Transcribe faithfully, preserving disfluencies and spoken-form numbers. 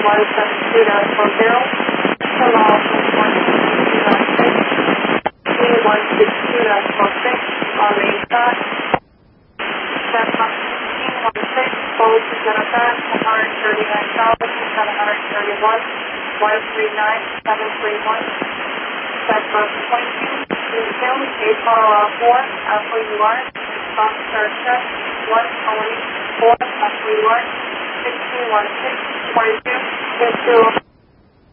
one seven two nine four zero, Jamal one six two nine six, C one six two nine four six, on the inside, Cessna fifteen one six, Bold to Jennifer, one hundred thirty-nine thousand seven hundred thirty-one, one three nine seven three one, Cessna twenty-two, Zoom, eight Colorado four, Alpha U R, Officer check, one Tony, four Alpha U R, six three one six, twenty-two, six zero.